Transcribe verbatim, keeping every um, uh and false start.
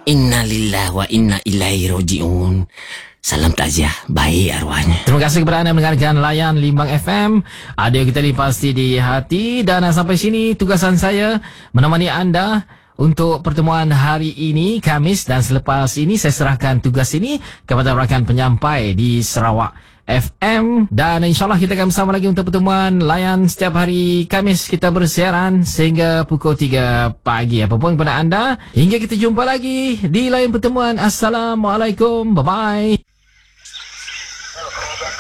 Innalillahi wa inna ilaihi raji'un. Salam takziah, baik arwahnya. Terima kasih kepada anda mendengarkan Layan Limbang F M. Ada kita ni pasti di hati. Dan sampai sini tugasan saya menemani anda untuk pertemuan hari ini, Khamis. Dan selepas ini saya serahkan tugas ini kepada rakan penyampai di Sarawak F M. Dan insyaAllah kita akan bersama lagi untuk pertemuan Layan setiap hari Khamis. Kita bersiaran sehingga pukul tiga pagi. Apapun kepada anda, hingga kita jumpa lagi di lain pertemuan. Assalamualaikum. Bye-bye.